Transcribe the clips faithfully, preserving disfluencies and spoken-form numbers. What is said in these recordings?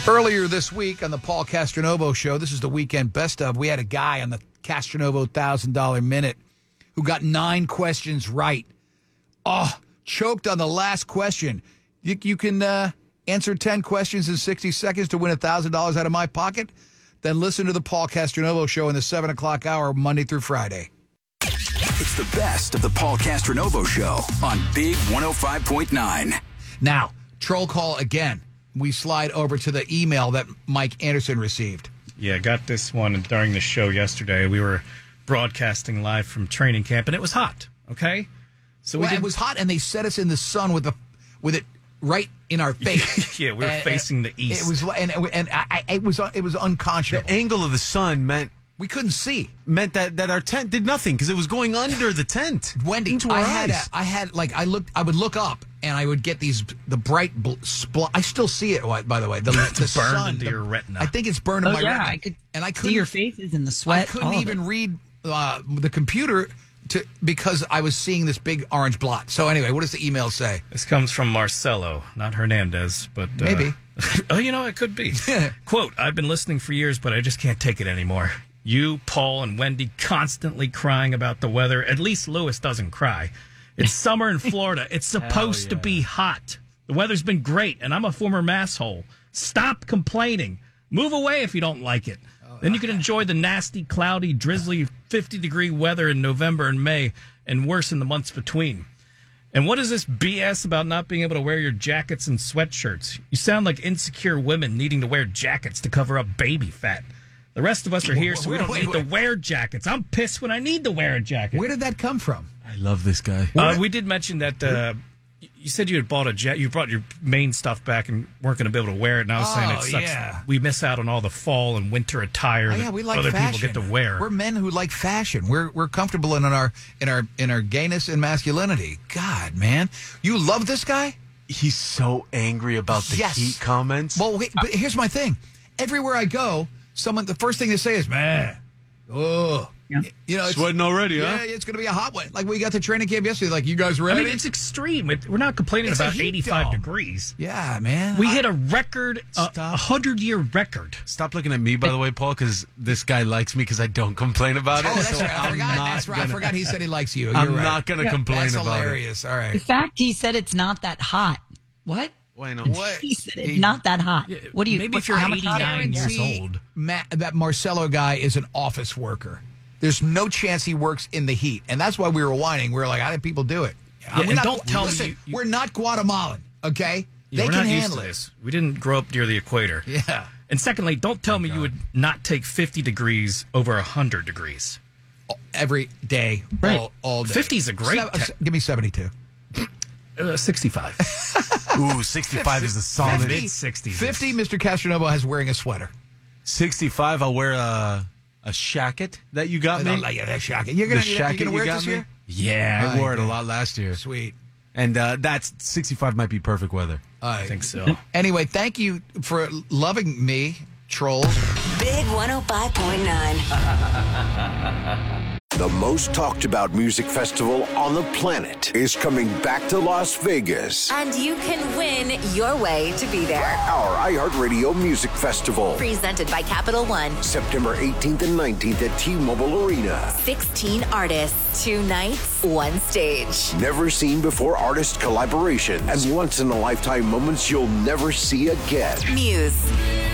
Earlier this week on the Paul Castronovo Show, this is the weekend best of, we had a guy on the Castronovo one thousand dollars Minute who got nine questions right. Oh, choked on the last question. You, you can uh, answer ten questions in sixty seconds to win one thousand dollars out of my pocket? Then listen to the Paul Castronovo Show in the seven o'clock hour, Monday through Friday. It's the best of the Paul Castronovo Show on Big one oh five point nine. Now, troll call again. We slide over to the email that Mike Anderson received. Yeah, got this one during the show yesterday. We were broadcasting live from training camp, and it was hot, okay? So we well, did... it was hot, and they set us in the sun with the with it right in our face. Yeah, we were and, facing the east. It was, and, and I, I, it was it was unconscionable. The angle of the sun meant we couldn't see. Meant that, that our tent did nothing because it was going under the tent. Wendy, into our I had eyes. a, I had like I looked I would look up and I would get these the bright bl- spl- I still see it, by the way. The, the burned sun, into the, your retina. I think it's burned in Oh my yeah, retina. I could and I see your faces in the sweat. I couldn't all of even it. read uh, the computer to because I was seeing this big orange blot. So anyway, what does the email say? This comes from Marcelo, not Hernandez, but... Uh, Maybe. oh, you know, it could be. Quote, I've been listening for years, but I just can't take it anymore. You, Paul, and Wendy constantly crying about the weather. At least Lewis doesn't cry. It's summer in Florida. It's supposed yeah. to be hot. The weather's been great, and I'm a former masshole. Stop complaining. Move away if you don't like it. Oh, then you can enjoy the nasty, cloudy, drizzly, fifty-degree weather in November and May, and worse in the months between. And what is this B S about not being able to wear your jackets and sweatshirts? You sound like insecure women needing to wear jackets to cover up baby fat. The rest of us are here, so we don't wait, need wait. to wear jackets. I'm pissed when I need to wear a jacket. Where did that come from? I love this guy. Uh, we did mention that uh, you said you had bought a jet. You brought your main stuff back and weren't going to be able to wear it. And I was Oh, saying it sucks. yeah. We miss out on all the fall and winter attire Oh, that yeah, we like other fashion. people get to wear. We're men who like fashion. We're we're comfortable in our in our in our gayness and masculinity. God, man, you love this guy. He's so angry about the Yes. heat comments. Well, wait, but here's my thing. Everywhere I go, someone the first thing they say is, "Man, oh, Yeah. you know, it's, Sweating already, yeah, huh? it's going to be a hot one." Like we got to training camp yesterday. Like, you guys I ready? mean, it's extreme. It, we're not complaining It's a about heat eighty-five dome. degrees. Yeah, man. We I- hit a record, a Stop. hundred-year record. Stop looking at me, by the way, Paul, because this guy likes me because I don't complain about it. Oh, that's so right. I I'm forgot. not That's right. I gonna- forgot he said he likes you. You're I'm right. not going to complain That's about hilarious. All In right. fact, he said it's not that hot. What? it. Why not? What? He said it's He- not that hot. What do you? Maybe what, if you're how much hotter eighty-nine is it? years guarantee old. Ma- that Marcelo guy is an office worker. There's no chance he works in the heat, and that's why we were whining. We were like, "How did people do it?" Yeah, We're and not- don't tell me listen, you- you- we're not Guatemalan, okay? Yeah, they we're can not used handle to it. this. We didn't grow up near the equator. Yeah. And secondly, don't tell me you would not take fifty degrees over one hundred degrees. Every day, Right. all, all day. fifty is a great Sev- te- give me seventy-two. Uh, sixty-five. Ooh, sixty-five is the solid. Mid sixties. fifty, Mister Castronovo has wearing a sweater. sixty-five, I'll wear a, a shacket that you got I me. don't like that jacket. You're gonna, The you're gonna shacket wear you it got this me? year? Yeah. I wore it a lot last year. Sweet. And uh, that's sixty-five might be perfect weather. All I right. think so. Anyway, thank you for loving me, trolls. Big one oh five point nine. The most talked about music festival on the planet is coming back to Las Vegas. And you can win your way to be there. Our iHeartRadio Music Festival. Presented by Capital One. September eighteenth and nineteenth at T-Mobile Arena. sixteen artists, two nights, one stage. Never seen before artist collaborations and once in a lifetime moments you'll never see again. Muse.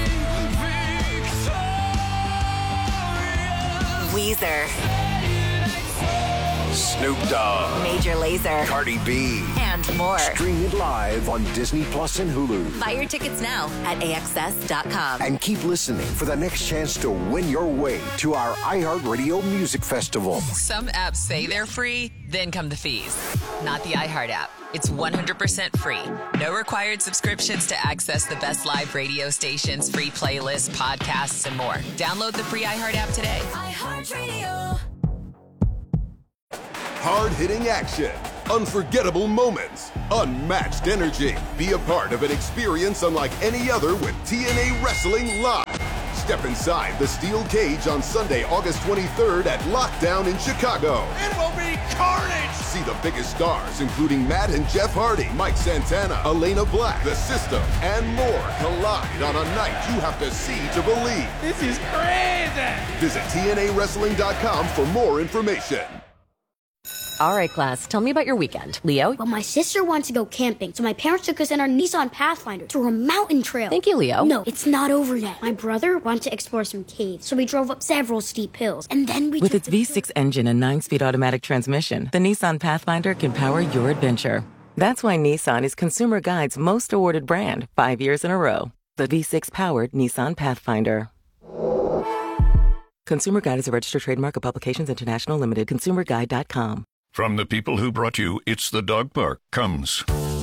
Weezer. Snoop Dogg, Major Lazer. Cardi B. And more. Stream it live on Disney Plus and Hulu. Buy your tickets now at A X S dot com. And keep listening for the next chance to win your way to our iHeartRadio Music Festival. Some apps say they're free, then come the fees. Not the iHeart app. It's one hundred percent free. No required subscriptions to access the best live radio stations, free playlists, podcasts, and more. Download the free iHeart app today. iHeartRadio. Hard-hitting action, unforgettable moments, unmatched energy. Be a part of an experience unlike any other with T N A Wrestling Live. Step inside the steel cage on Sunday, August twenty-third at Lockdown in Chicago. It will be carnage! See the biggest stars, including Matt and Jeff Hardy, Mike Santana, Elena Black, The System, and more collide on a night you have to see to believe. This is crazy! Visit T N A wrestling dot com for more information. All right, class, tell me about your weekend. Leo? Well, my sister wants to go camping, so my parents took us in our Nissan Pathfinder to a mountain trail. Thank you, Leo. No, it's not over yet. My brother wanted to explore some caves, so we drove up several steep hills, and then we With took its the V six engine and nine-speed automatic transmission, the Nissan Pathfinder can power your adventure. That's why Nissan is Consumer Guide's most awarded brand five years in a row. The V six-powered Nissan Pathfinder. Consumer Guide is a registered trademark of Publications International Limited. consumer guide dot com. From the people who brought you It's the Dog Park comes